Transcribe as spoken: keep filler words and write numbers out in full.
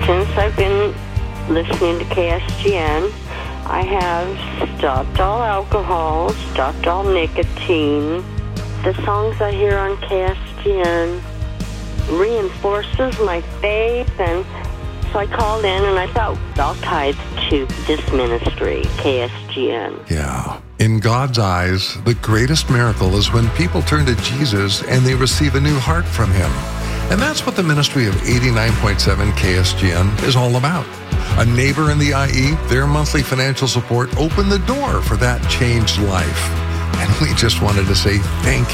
since I've been listening to K S G N, I have stopped all alcohol, stopped all nicotine. The songs I hear on K S G N reinforces my faith, and so I called in and I thought I'll tithe to this ministry, K S G N. Yeah. In God's eyes, the greatest miracle is when people turn to Jesus and they receive a new heart from Him. And that's what the ministry of eighty-nine point seven K S G N is all about. A neighbor in the I E, their monthly financial support opened the door for that changed life. And we just wanted to say thank